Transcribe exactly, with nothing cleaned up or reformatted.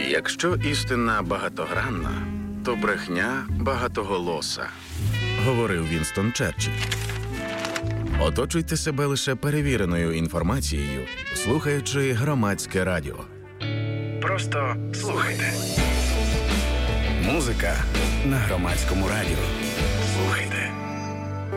Якщо істина багатогранна, то брехня багатоголоса, говорив Вінстон Черчилль. Оточуйте себе лише перевіреною інформацією, слухаючи Громадське радіо. Просто слухайте. Музика на Громадському радіо. Слухай.